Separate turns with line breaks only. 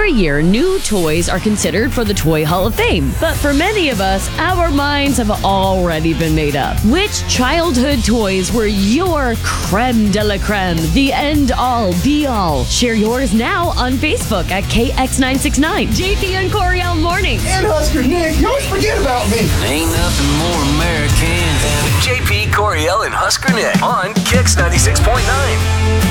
Every year, new toys are considered for the Toy Hall of Fame. But for many of us, our minds have already been made up. Which childhood toys were your creme de la creme, the end-all, be-all? Share yours now on Facebook at KX969. JP and Coriel Mornings.
And Husker Nick, you always forget about me.
Ain't nothing more American than JP, Coriel, and Husker Nick on Kix 96.9.